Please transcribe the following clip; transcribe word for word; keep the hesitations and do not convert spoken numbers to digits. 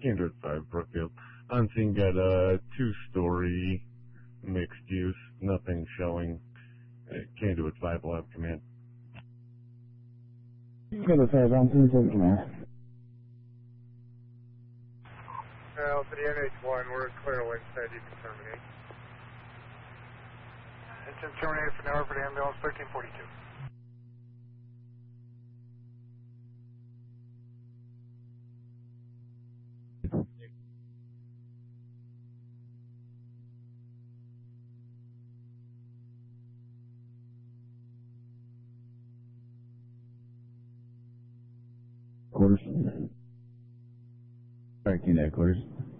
Kindred five, Brookfield. On scene, got a two-story mixed use, nothing showing. Kindred five, will have command. Kindred five, on scene, seven command. Alpha to N H one, we're clear Winsted, you can terminate. Engine terminated for now for the ambulance thirteen forty-two. Quarters. Alright, Q net quarters.